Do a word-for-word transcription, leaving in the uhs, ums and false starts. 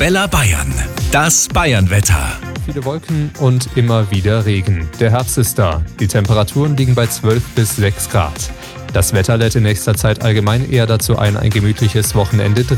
Arabella Bayern. Das Bayernwetter. Viele Wolken und immer wieder Regen. Der Herbst ist da. Die Temperaturen liegen bei zwölf bis sechs Grad. Das Wetter lädt in nächster Zeit allgemein eher dazu ein, ein gemütliches Wochenende